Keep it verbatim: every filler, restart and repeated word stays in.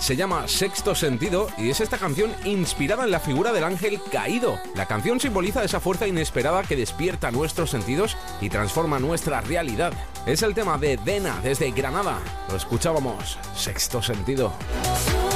se llama Sexto Sentido y es esta canción inspirada en la figura del ángel caído. La canción simboliza esa fuerza inesperada que despierta nuestros sentidos y transforma nuestra realidad. Es el tema de Dena desde Granada. Lo escuchábamos, Sexto Sentido.